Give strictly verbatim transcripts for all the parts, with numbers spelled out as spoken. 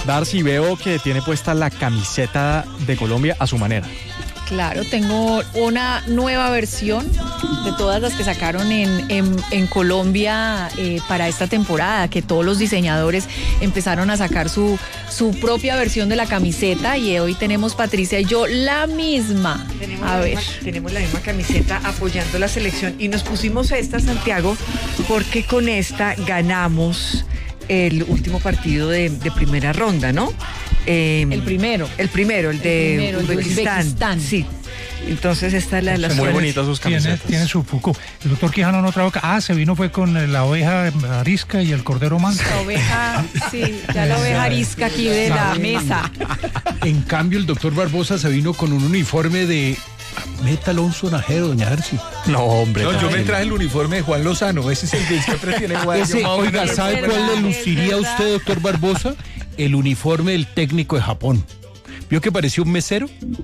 Darcy, veo que tiene puesta la camiseta de Colombia a su manera. Claro, tengo una nueva versión de todas las que sacaron en, en, en Colombia eh, para esta temporada, que todos los diseñadores empezaron a sacar su, su propia versión de la camiseta, y hoy tenemos Patricia y yo la misma. Tenemos a la ver. Misma, tenemos la misma camiseta apoyando la selección, y nos pusimos esta, Santiago, porque con esta ganamos el último partido de, de primera ronda, ¿no? Eh, el primero. El primero, el de, el primero, Uzbekistán. El de Uzbekistán. Sí. Entonces esta es la de las muy bonitas sus camisetas. Tiene, tiene su Foucault. El doctor Quijano no trajo. Ah, se vino fue con la oveja arisca y el cordero manso. La oveja, sí, ya la oveja arisca aquí de la mesa. En cambio, el doctor Barbosa se vino con un uniforme de métalo un sonajero, doña Darcy. No, hombre. No, yo me traje el uniforme de Juan Lozano. Ese es el que siempre tiene Juan. Ese, oiga, ¿sabe cuál le luciría a usted, doctor Barbosa? El uniforme del técnico de Japón. ¿Vio que parecía un mesero?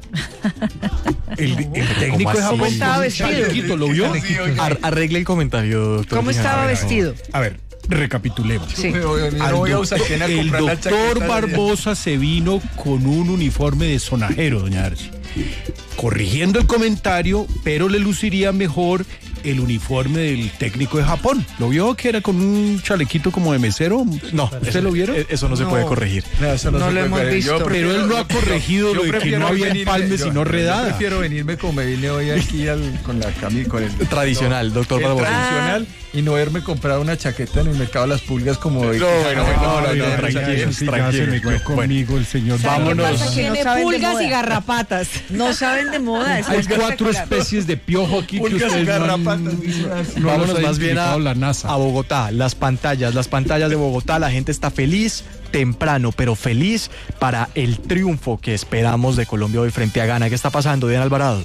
El, el técnico de Japón. ¿Cómo estaba vestido? ¿Lo vio? Ar- arregle el comentario, doctor. ¿Cómo estaba a ver, vestido? A ver, recapitulemos. Sí. Al do- el doctor Barbosa se vino con un uniforme de sonajero, doña Darcy. Corrigiendo el comentario, pero le luciría mejor el uniforme del técnico de Japón. ¿Lo vio que era con un chalequito como de mesero? No, ¿usted eso, lo vieron? Eso no, no se puede corregir. No, eso no, no se lo puede hemos corregir. visto. Yo pero él no ha corregido lo de que no había empalme sino redada. Yo prefiero venirme como me vine hoy aquí al, con la camisa, con el tradicional, doctor el Barbosa. tradicional, y no haberme comprado una chaqueta en el mercado de las pulgas como hoy. No, bueno, no, no, no, tranquilos, Ya se metió conmigo el señor. Vámonos. Tiene saben de pulgas moda. y garrapatas. No saben de moda. Eso Hay es cuatro espectacular. especies de piojo aquí que Pulgas y ustedes no han- garrapatas. no Vámonos los ha más bien a, identificado la NASA. a Bogotá, las pantallas, las pantallas de Bogotá, la gente está feliz, temprano, pero feliz para el triunfo que esperamos de Colombia hoy frente a Ghana. ¿Qué está pasando, Diana Alvarado?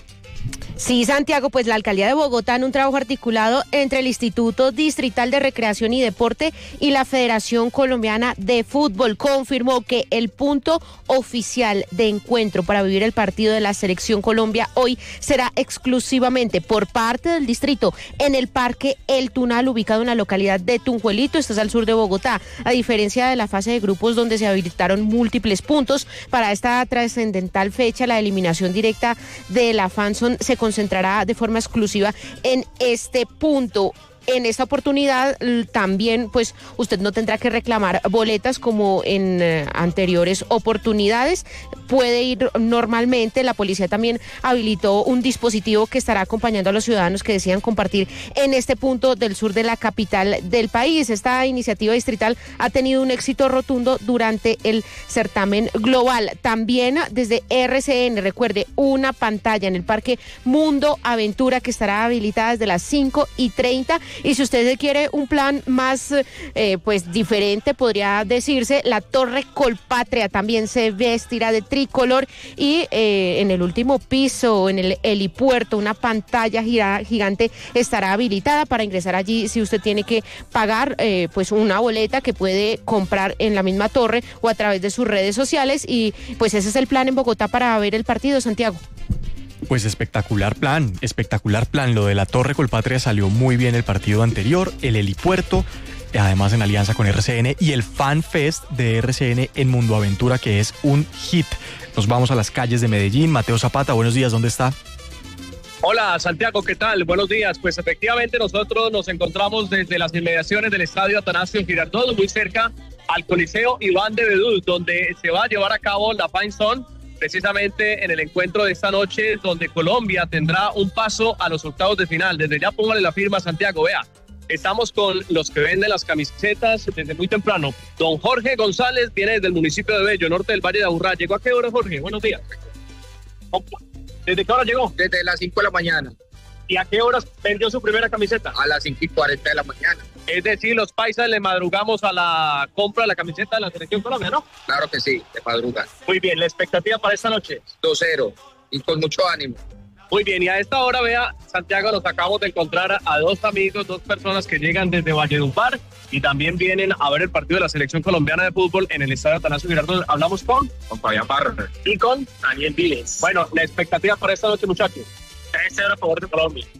Sí, Santiago, pues la Alcaldía de Bogotá, en un trabajo articulado entre el Instituto Distrital de Recreación y Deporte y la Federación Colombiana de Fútbol, confirmó que el punto oficial de encuentro para vivir el partido de la Selección Colombia hoy será exclusivamente por parte del distrito en el Parque El Tunal, ubicado en la localidad de Tunjuelito, esto es al sur de Bogotá, a diferencia de la fase de grupos donde se habilitaron múltiples puntos. Para esta trascendental fecha, la eliminación directa de la FANSON se concentrará de forma exclusiva en este punto. En esta oportunidad también, pues, usted no tendrá que reclamar boletas como en eh, anteriores oportunidades. Puede ir normalmente. La policía también habilitó un dispositivo que estará acompañando a los ciudadanos que decidan compartir en este punto del sur de la capital del país. Esta iniciativa distrital ha tenido un éxito rotundo durante el certamen global. También desde R C N, recuerde, una pantalla en el Parque Mundo Aventura que estará habilitada desde las cinco y treinta. Y si usted quiere un plan más eh, pues diferente, podría decirse, la Torre Colpatria también se vestirá de tricolor, y eh, en el último piso, en el helipuerto, una pantalla gira, gigante estará habilitada para ingresar allí si usted tiene que pagar eh, pues una boleta que puede comprar en la misma torre o a través de sus redes sociales. Y pues ese es el plan en Bogotá para ver el partido, Santiago. Pues espectacular plan, espectacular plan. Lo de la Torre Colpatria salió muy bien el partido anterior, el helipuerto, además en alianza con R C N, y el Fan Fest de R C N en Mundo Aventura, que es un hit. Nos vamos a las calles de Medellín. Mateo Zapata, buenos días, ¿dónde está? Hola Santiago, ¿qué tal? Buenos días. Pues efectivamente nosotros nos encontramos desde las inmediaciones del estadio Atanasio Girardot, muy cerca al Coliseo Iván de Bedú, donde se va a llevar a cabo la Fan Zone, precisamente en el encuentro de esta noche, donde Colombia tendrá un paso a los octavos de final. Desde ya póngale la firma, Santiago. Vea, estamos con los que venden las camisetas desde muy temprano. Don Jorge González viene desde el municipio de Bello, norte del Valle de Aburrá. ¿Llegó a qué hora, Jorge? Buenos días. ¿Desde qué hora llegó? Desde las cinco de la mañana. ¿Y a qué horas vendió su primera camiseta? A las cinco y cuarenta de la mañana. Es decir, los paisas le madrugamos a la compra de la camiseta de la Selección Colombia, ¿no? Claro que sí, de madrugan. Muy bien, ¿la expectativa para esta noche? dos cero y con mucho ánimo. Muy bien, y a esta hora, vea, Santiago, nos acabamos de encontrar a dos amigos, dos personas que llegan desde Valledupar y también vienen a ver el partido de la Selección Colombiana de Fútbol en el estadio Atanasio Girardot. Hablamos con... Con Fabián Parra. Y con... Daniel Viles. Bueno, la expectativa para esta noche, muchachos. tres cero a favor de Colombia.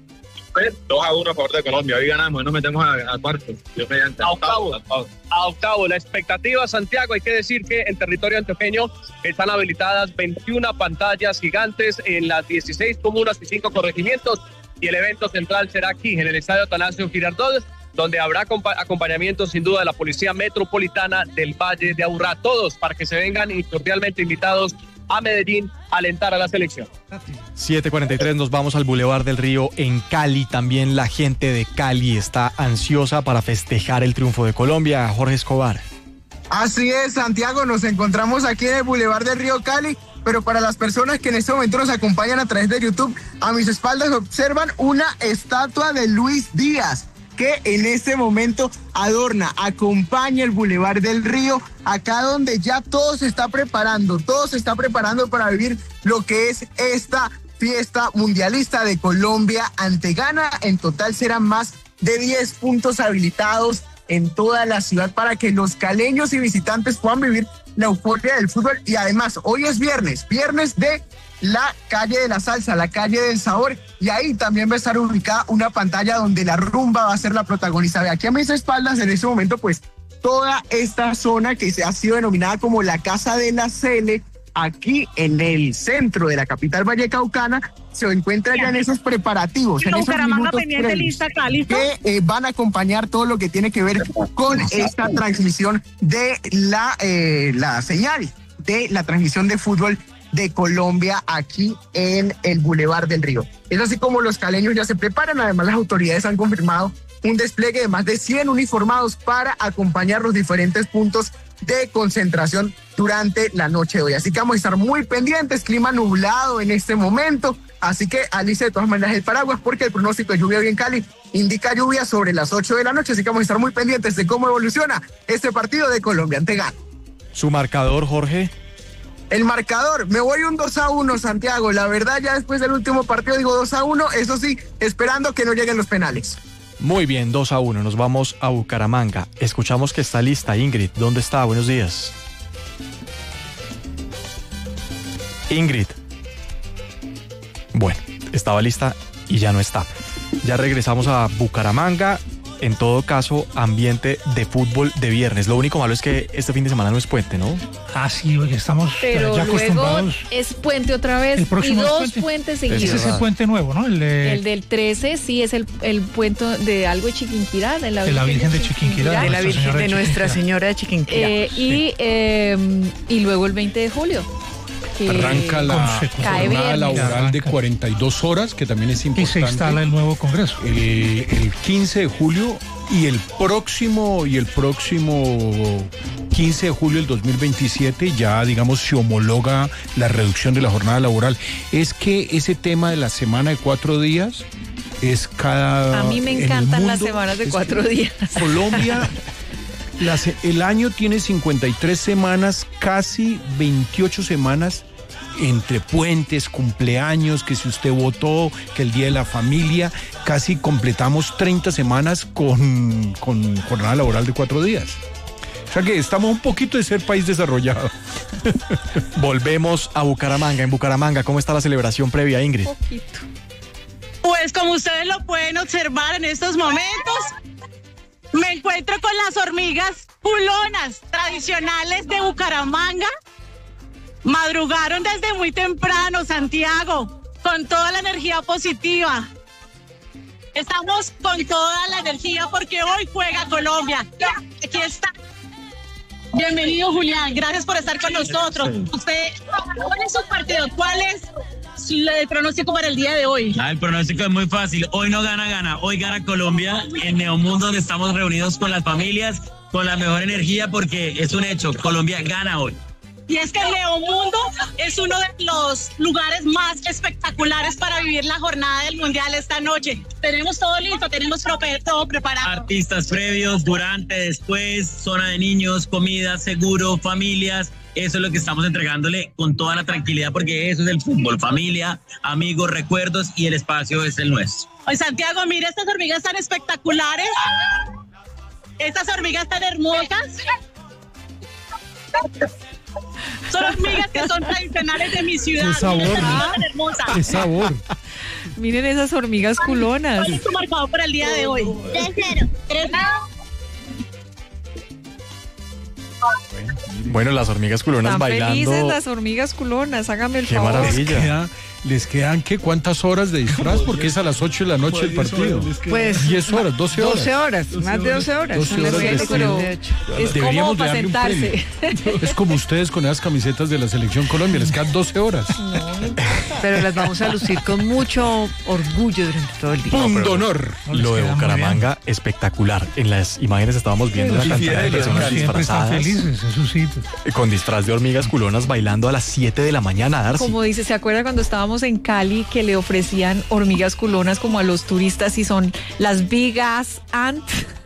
dos a uno a favor de Colombia. Hoy ganamos, hoy nos metemos a, a cuartos. Yo mediante. A octavo. A octavo. La expectativa, Santiago, hay que decir que en territorio antioqueño están habilitadas veintiuna pantallas gigantes en las dieciséis comunas y cinco corregimientos, y el evento central será aquí, en el Estadio Atanasio Girardot, donde habrá acompañamiento sin duda de la Policía Metropolitana del Valle de Aburrá. Todos para que se vengan y cordialmente invitados a Medellín a alentar a la selección. siete cuarenta y tres, nos vamos al Boulevard del Río en Cali. También la gente de Cali está ansiosa para festejar el triunfo de Colombia. Jorge Escobar. Así es, Santiago, nos encontramos aquí en el Boulevard del Río Cali, pero para las personas que en este momento nos acompañan a través de YouTube, a mis espaldas observan una estatua de Luis Díaz, que en este momento adorna, acompaña el Boulevard del Río, acá donde ya todo se está preparando, todo se está preparando para vivir lo que es esta fiesta mundialista de Colombia ante Ghana. En total serán más de diez puntos habilitados en toda la ciudad para que los caleños y visitantes puedan vivir la euforia del fútbol. Y además, hoy es viernes, viernes de la calle de la salsa, la calle del sabor, y ahí también va a estar ubicada una pantalla donde la rumba va a ser la protagonista. De aquí a mis espaldas, en este momento, pues, toda esta zona que se ha sido denominada como la Casa de la Cele, aquí en el centro de la capital vallecaucana, se encuentra ya en esos preparativos, en esos minutos previos, que eh, van a acompañar todo lo que tiene que ver con esta transmisión de la, eh, la señal de la transmisión de fútbol de Colombia aquí en el Boulevard del Río. Es así como los caleños ya se preparan. Además, las autoridades han confirmado un despliegue de más de cien uniformados para acompañar los diferentes puntos de concentración durante la noche de hoy. Así que vamos a estar muy pendientes, clima nublado en este momento, así que alice de todas maneras el paraguas porque el pronóstico de lluvia hoy en Cali indica lluvia sobre las ocho de la noche, así que vamos a estar muy pendientes de cómo evoluciona este partido de Colombia ante Ghana. ¿Su marcador, Jorge? El marcador, me voy un dos a uno, Santiago. La verdad, ya después del último partido digo dos a uno, eso sí, esperando que no lleguen los penales. Muy bien, dos a uno, nos vamos a Bucaramanga. Escuchamos que está lista Ingrid. ¿Dónde está? Buenos días. Ingrid. Bueno, estaba lista y ya no está. Ya regresamos a Bucaramanga. En todo caso, ambiente de fútbol de viernes. Lo único malo es que este fin de semana no es puente, ¿no? Ah, sí, hoy estamos Pero ya acostumbrados. Luego es puente otra vez y dos puente. puentes seguidos. Ese es el puente nuevo, ¿no? El, de... el del trece, sí, es el, el puente de algo de Chiquinquirá. De la, de la Virgen de Chiquinquirá. De la Virgen de Nuestra Señora de Chiquinquirá. Eh, y, eh, y luego el veinte de julio. Arranca la jornada laboral de cuarenta y dos horas, que también es importante. Y se instala el nuevo Congreso. El, el quince de julio y el próximo y el próximo quince de julio del dos mil veintisiete ya, digamos, se homologa la reducción de la jornada laboral. Es que ese tema de la semana de cuatro días es cada... A mí me encantan las semanas de cuatro días. Colombia... La, el año tiene cincuenta y tres semanas, casi veintiocho semanas entre puentes, cumpleaños, que si usted votó, que el Día de la Familia, casi completamos treinta semanas con, con jornada laboral de cuatro días. O sea que estamos un poquito de ser país desarrollado. Volvemos a Bucaramanga. En Bucaramanga, ¿cómo está la celebración previa, Ingrid? Un poquito. Pues como ustedes lo pueden observar en estos momentos, me encuentro con las hormigas pulonas tradicionales de Bucaramanga. Madrugaron desde muy temprano, Santiago, con toda la energía positiva. Estamos con toda la energía porque hoy juega Colombia. Aquí está. Bienvenido, Julián. Gracias por estar con nosotros. Usted, ¿cuál es su partido? ¿Cuál es el pronóstico para el día de hoy? Ah, el pronóstico es muy fácil. Hoy no gana, gana. Hoy gana Colombia en Neomundo, donde estamos reunidos con las familias, con la mejor energía, porque es un hecho. Colombia gana hoy. Y es que Neomundo es uno de los lugares más espectaculares para vivir la jornada del Mundial esta noche. Tenemos todo listo, tenemos todo preparado. Artistas previos, durante, después, zona de niños, comida, seguro, familias. Eso es lo que estamos entregándole con toda la tranquilidad, porque eso es el fútbol. Familia, amigos, recuerdos, y el espacio es el nuestro. Hoy, Santiago, mira estas hormigas tan espectaculares. Estas hormigas tan hermosas. Son hormigas que son tradicionales de mi ciudad. Qué sabor, ¿no? Tan hermosa. Qué sabor. Miren esas hormigas culonas. ¿Cuál es tu marcador para el día de hoy? tres cero. tres cero. Bueno, las hormigas culonas Están bailando. felices las hormigas culonas, hágame el Qué favor. maravilla. Les, queda, les quedan, ¿qué? ¿Cuántas horas de disfraz? Porque es a las ocho de la noche el partido. Pues diez horas, doce horas. doce horas, más de doce horas. doce horas de Pero es Deberíamos como para darle un sentarse. Es como ustedes con esas camisetas de la Selección Colombia, les quedan doce horas. Pero las vamos a lucir con mucho orgullo durante todo el día. Punto honor. Lo de Bucaramanga, espectacular. En las imágenes estábamos viendo una cantidad de personas Siempre están disfrazadas felices, eso sí. con disfraz de hormigas culonas bailando a las siete de la mañana, Darcy. Como dice, ¿se acuerda cuando estábamos en Cali que le ofrecían hormigas culonas como a los turistas y son las big ass ant?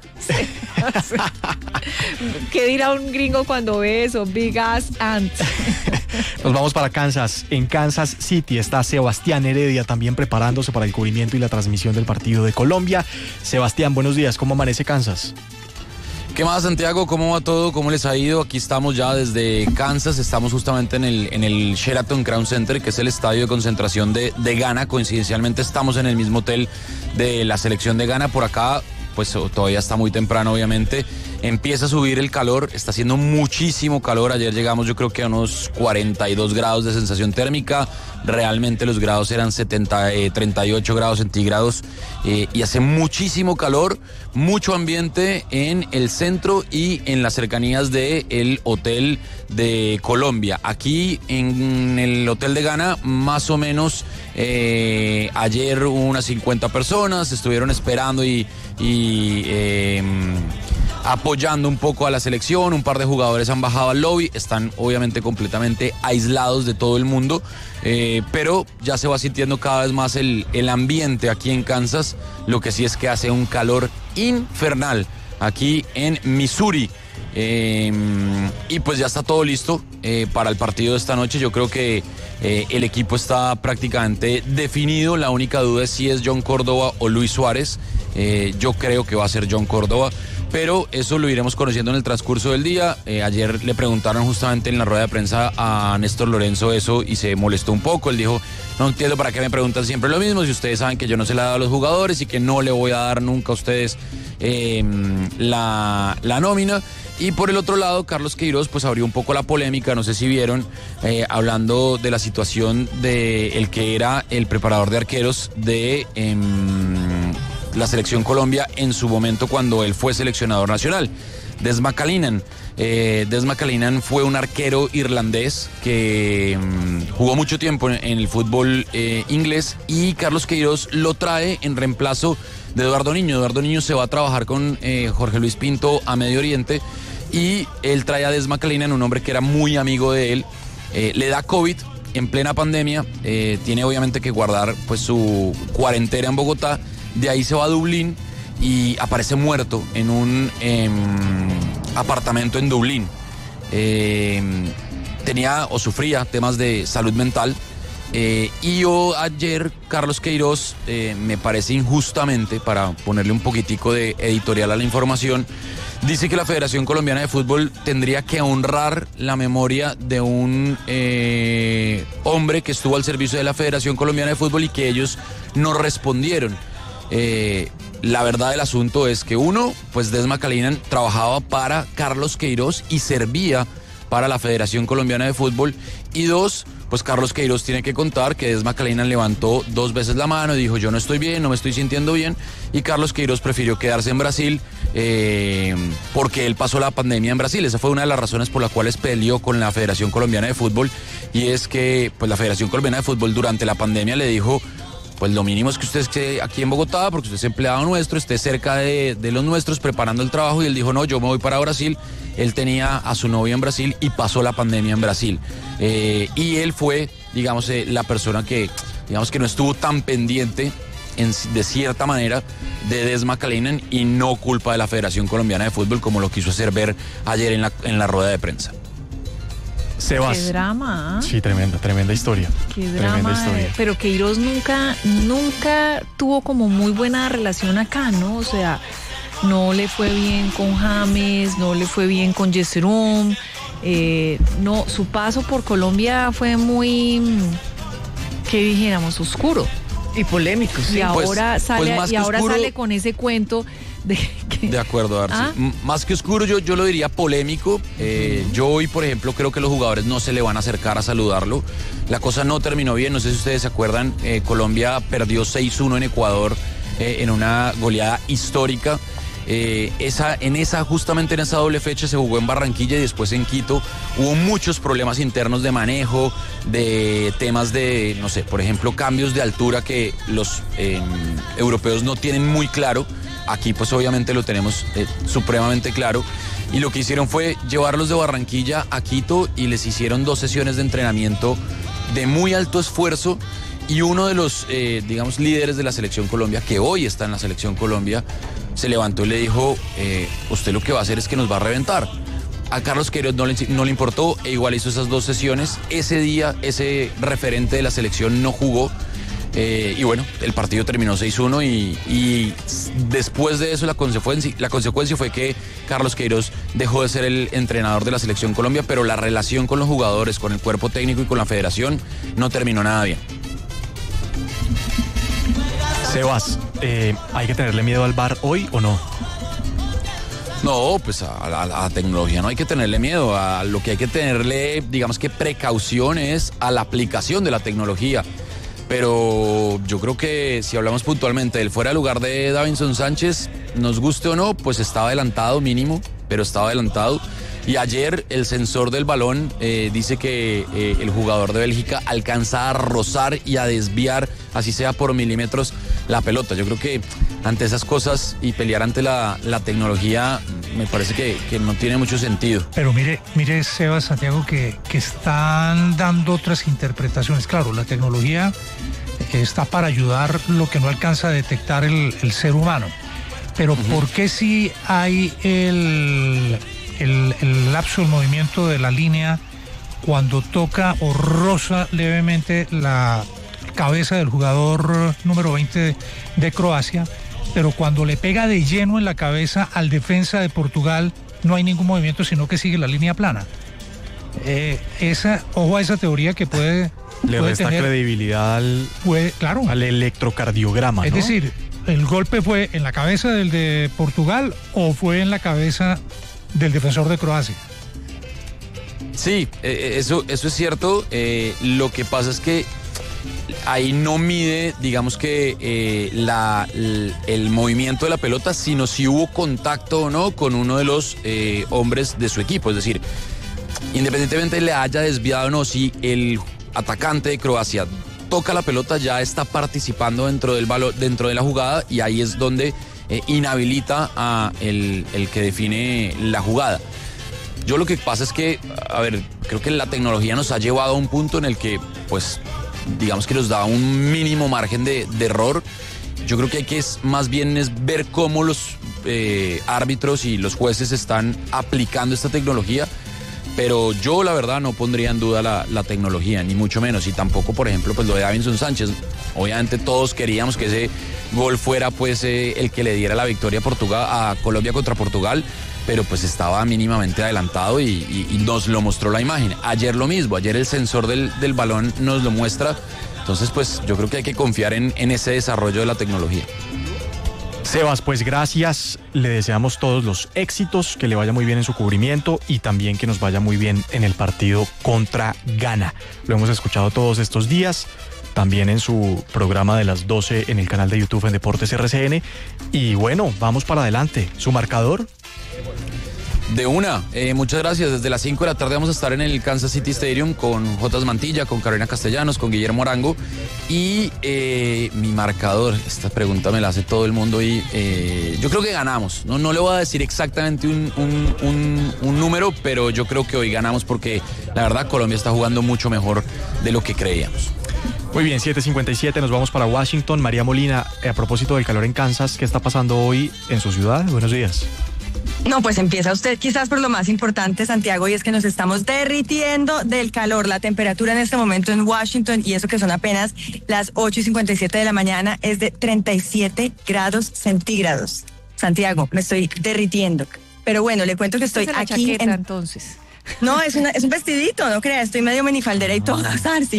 ¿Qué dirá un gringo cuando ve eso? Big ass ant. Nos vamos para Kansas. En Kansas City está Sebastián Heredia también preparándose para el cubrimiento y la transmisión del partido de Colombia. Sebastián, buenos días. ¿Cómo amanece Kansas? ¿Qué más, Santiago? ¿Cómo va todo? ¿Cómo les ha ido? Aquí estamos ya desde Kansas, estamos justamente en el, en el Sheraton Crown Center, que es el estadio de concentración de, de Ghana. Coincidencialmente estamos en el mismo hotel de la selección de Ghana. Por acá, pues todavía está muy temprano, obviamente. Empieza a subir el calor, está haciendo muchísimo calor. Ayer llegamos yo creo que a unos cuarenta y dos grados de sensación térmica. Realmente los grados eran setenta, eh, treinta y ocho grados centígrados eh, y hace muchísimo calor, mucho ambiente en el centro y en las cercanías del hotel de Colombia. Aquí en el hotel de Ghana, más o menos eh, ayer unas cincuenta personas estuvieron esperando y... y eh, apoyando un poco a la selección. Un par de jugadores han bajado al lobby, están obviamente completamente aislados de todo el mundo, eh, pero ya se va sintiendo cada vez más el, el ambiente aquí en Kansas. Lo que sí es que hace un calor infernal aquí en Missouri. Eh, y pues ya está todo listo eh, para el partido de esta noche. Yo creo que eh, el equipo está prácticamente definido. La única duda es si es John Córdoba o Luis Suárez. Eh, yo creo que va a ser John Córdoba, pero eso lo iremos conociendo en el transcurso del día. Eh, ayer le preguntaron justamente en la rueda de prensa a Néstor Lorenzo eso y se molestó un poco. Él dijo, no entiendo para qué me preguntan siempre lo mismo, si ustedes saben que yo no se la he dado a los jugadores y que no le voy a dar nunca a ustedes eh, la, la nómina. Y por el otro lado, Carlos Queiroz pues abrió un poco la polémica, no sé si vieron, eh, hablando de la situación de el que era el preparador de arqueros de eh, la selección Colombia en su momento cuando él fue seleccionador nacional, Des McAleenan. Eh, Des McAleenan fue un arquero irlandés que um, jugó mucho tiempo en, en el fútbol eh, inglés, y Carlos Queiroz lo trae en reemplazo de Eduardo Niño. Eduardo Niño se va a trabajar con eh, Jorge Luis Pinto a Medio Oriente y él trae a Des McAleenan, un hombre que era muy amigo de él. Eh, le da COVID en plena pandemia, eh, tiene obviamente que guardar pues su cuarentena en Bogotá. De ahí se va a Dublín y aparece muerto en un eh, apartamento en Dublín. Eh, tenía o sufría temas de salud mental. Eh, y yo ayer, Carlos Queiroz, eh, me parece injustamente, para ponerle un poquitico de editorial a la información, dice que la Federación Colombiana de Fútbol tendría que honrar la memoria de un eh, hombre que estuvo al servicio de la Federación Colombiana de Fútbol y que ellos no respondieron. Eh, la verdad del asunto es que uno, pues Des McAleenan trabajaba para Carlos Queiroz y servía para la Federación Colombiana de Fútbol, y dos, pues Carlos Queiroz tiene que contar que Des McAleenan levantó dos veces la mano y dijo yo no estoy bien, no me estoy sintiendo bien, y Carlos Queiroz prefirió quedarse en Brasil eh, porque él pasó la pandemia en Brasil. Esa fue una de las razones por las cuales peleó con la Federación Colombiana de Fútbol, y es que pues la Federación Colombiana de Fútbol durante la pandemia le dijo pues lo mínimo es que usted esté aquí en Bogotá porque usted es empleado nuestro, esté cerca de, de los nuestros preparando el trabajo, y él dijo no, yo me voy para Brasil. Él tenía a su novia en Brasil y pasó la pandemia en Brasil, eh, y él fue, digamos, eh, la persona que, digamos, que no estuvo tan pendiente en, de cierta manera de Des McAleenan, y no culpa de la Federación Colombiana de Fútbol como lo quiso hacer ver ayer en la, en la rueda de prensa. Sebas. Qué drama. Sí, tremenda, tremenda historia. Qué drama. Historia. Pero Queiroz nunca, nunca tuvo como muy buena relación acá, ¿no? O sea, no le fue bien con James, no le fue bien con Yesurum. Eh, no, su paso por Colombia fue muy, ¿qué dijéramos? Oscuro. Y polémico, sí. Y ahora, Pues- sale, pues más y que ahora oscuro- sale con ese cuento de que... De acuerdo, Arce. ¿Ah? M- Más que oscuro, yo, yo lo diría polémico. Eh, yo hoy, por ejemplo, creo que los jugadores no se le van a acercar a saludarlo. La cosa no terminó bien, no sé si ustedes se acuerdan, eh, Colombia perdió seis uno en Ecuador eh, en una goleada histórica. Eh, esa, en esa, justamente en esa doble fecha se jugó en Barranquilla y después en Quito. Hubo muchos problemas internos de manejo, de temas de, no sé, por ejemplo, cambios de altura que los eh, europeos no tienen muy claro. Aquí pues obviamente lo tenemos eh, supremamente claro. Y lo que hicieron fue llevarlos de Barranquilla a Quito y les hicieron dos sesiones de entrenamiento de muy alto esfuerzo. Y uno de los, eh, digamos, líderes de la Selección Colombia, que hoy está en la Selección Colombia, se levantó y le dijo, eh, usted lo que va a hacer es que nos va a reventar. A Carlos Queiroz no le, no le importó e igual hizo esas dos sesiones. Ese día, ese referente de la selección no jugó. Eh, y bueno, el partido terminó seis uno y, y después de eso la consecuencia, la consecuencia fue que Carlos Queiroz dejó de ser el entrenador de la Selección Colombia, pero la relación con los jugadores, con el cuerpo técnico y con la federación no terminó nada bien. Sebas, eh, ¿hay que tenerle miedo al V A R hoy o no? No, pues a la, a la tecnología no hay que tenerle miedo. A lo que hay que tenerle, digamos que precaución es a la aplicación de la tecnología. Pero yo creo que si hablamos puntualmente del fuera de lugar de Davinson Sánchez, nos guste o no, pues estaba adelantado mínimo, pero estaba adelantado. Y ayer el sensor del balón eh, dice que eh, el jugador de Bélgica alcanza a rozar y a desviar, así sea por milímetros, la pelota. Yo creo que ante esas cosas y pelear ante la, la tecnología me parece que, que no tiene mucho sentido. Pero mire, mire Sebas, Santiago, que, que están dando otras interpretaciones. Claro, la tecnología está para ayudar lo que no alcanza a detectar el, el ser humano. Pero uh-huh. ¿por qué si hay el... El, el lapso, el movimiento de la línea cuando toca o roza levemente la cabeza del jugador número veinte de Croacia, pero cuando le pega de lleno en la cabeza al defensa de Portugal no hay ningún movimiento, sino que sigue la línea plana? Eh, esa, ojo a esa teoría que puede, le puede resta tener, credibilidad al, puede, claro, al electrocardiograma, es ¿no? decir, ¿el golpe fue en la cabeza del de Portugal o fue en la cabeza del defensor de Croacia? Sí, eh, eso, eso es cierto. Eh, lo que pasa es que ahí no mide, digamos que eh, la, el, el movimiento de la pelota, sino si hubo contacto o no con uno de los eh, hombres de su equipo. Es decir, independientemente le haya desviado o no, si el atacante de Croacia toca la pelota, ya está participando dentro del balón, dentro de la jugada, y ahí es donde Eh, inhabilita a el, el que define la jugada. Yo lo que pasa es que, a ver, creo que la tecnología nos ha llevado a un punto en el que, pues, digamos que nos da un mínimo margen de, de error. Yo creo que hay que es, más bien es ver cómo los eh, árbitros y los jueces están aplicando esta tecnología. Pero yo, la verdad, no pondría en duda la, la tecnología, ni mucho menos. Y tampoco, por ejemplo, pues lo de Davinson Sánchez. Obviamente todos queríamos que ese gol fuera pues eh, el que le diera la victoria a, Portugal, a Colombia contra Portugal, pero pues estaba mínimamente adelantado y, y, y nos lo mostró la imagen. Ayer lo mismo, ayer el sensor del, del balón nos lo muestra. Entonces, pues yo creo que hay que confiar en, en ese desarrollo de la tecnología. Sebas, pues gracias, le deseamos todos los éxitos, que le vaya muy bien en su cubrimiento y también que nos vaya muy bien en el partido contra Ghana. Lo hemos escuchado todos estos días, también en su programa de las doce en el canal de YouTube en Deportes R C N. Y bueno, vamos para adelante. ¿Su marcador? De una, eh, muchas gracias. Desde las cinco de la tarde vamos a estar en el Kansas City Stadium con Jotas Mantilla, con Carolina Castellanos, con Guillermo Arango. Y eh, mi marcador, esta pregunta me la hace todo el mundo y eh, yo creo que ganamos. No, no le voy a decir exactamente un, un, un, un número, pero yo creo que hoy ganamos porque la verdad Colombia está jugando mucho mejor de lo que creíamos. Muy bien, siete cincuenta y siete, nos vamos para Washington. María Molina, a propósito del calor en Kansas, ¿qué está pasando hoy en su ciudad? Buenos días. No, pues empieza usted quizás por lo más importante, Santiago, y es que nos estamos derritiendo del calor. La temperatura en este momento en Washington, y eso que son apenas las ocho y cincuenta y siete de la mañana, es de treinta y siete grados centígrados. Santiago, me estoy derritiendo. Pero bueno, le cuento que estoy la aquí chaqueta, en... entonces. No, es, una, es un vestidito, no crea, estoy medio menifaldera y todo, Sarsi.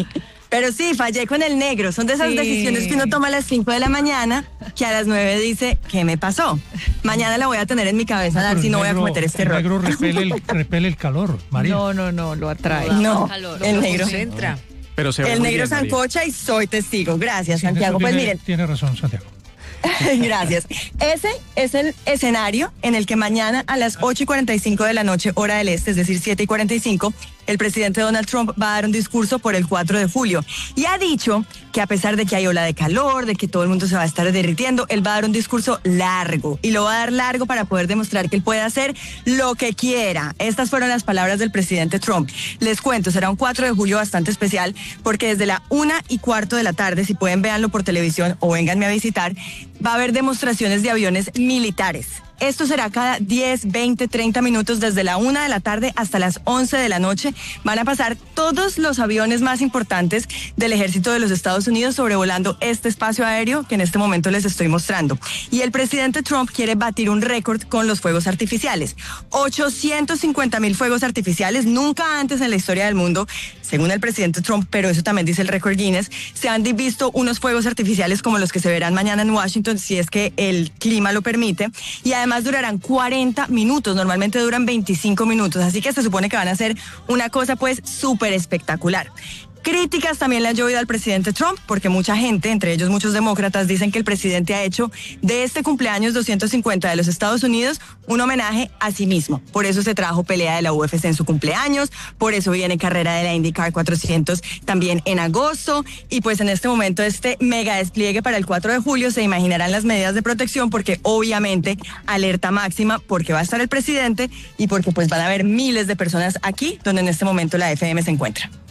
Pero sí, fallé con el negro. Son de esas Sí. decisiones que uno toma a las cinco de la mañana, que a las nueve dice, ¿qué me pasó? Mañana la voy a tener en mi cabeza, a ver Pero si el no voy a negro- cometer este el error. negro repele el, repele el calor, María. No, no, no, lo atrae. No, el negro. Concentra. Pero se ve El muy negro bien, María. sancocha y soy testigo. Gracias, Sí, en eso Santiago. Pues tiene, miren, tiene razón, Santiago. gracias. Ese es el escenario en el que mañana a las ocho y cuarenta y cinco de la noche, hora del este, es decir, siete y cuarenta y cinco, el presidente Donald Trump va a dar un discurso por el cuatro de julio. Y ha dicho que a pesar de que hay ola de calor, de que todo el mundo se va a estar derritiendo, él va a dar un discurso largo. Y lo va a dar largo para poder demostrar que él puede hacer lo que quiera. Estas fueron las palabras del presidente Trump. Les cuento, será un cuatro de julio bastante especial porque desde la una y cuarto de la tarde, si pueden véanlo por televisión o vénganme a visitar, va a haber demostraciones de aviones militares. Esto será cada diez, veinte, treinta minutos desde la una de la tarde hasta las once de la noche. Van a pasar todos los aviones más importantes del ejército de los Estados Unidos sobrevolando este espacio aéreo que en este momento les estoy mostrando. Y el presidente Trump quiere batir un récord con los fuegos artificiales. ochocientos cincuenta mil fuegos artificiales, nunca antes en la historia del mundo, según el presidente Trump, pero eso también dice el récord Guinness. Se han visto unos fuegos artificiales como los que se verán mañana en Washington, si es que el clima lo permite. Y además Además durarán cuarenta minutos, normalmente duran veinticinco minutos, así que se supone que van a ser una cosa pues súper espectacular. Críticas también le han llovido al presidente Trump, porque mucha gente, entre ellos muchos demócratas, dicen que el presidente ha hecho de este cumpleaños doscientos cincuenta de los Estados Unidos un homenaje a sí mismo. Por eso se trajo pelea de la U F C en su cumpleaños, por eso viene carrera de la IndyCar cuatrocientos también en agosto, y pues en este momento este mega despliegue para el cuatro de julio, se imaginarán las medidas de protección, porque obviamente alerta máxima, porque va a estar el presidente y porque pues van a haber miles de personas aquí donde en este momento la F M se encuentra.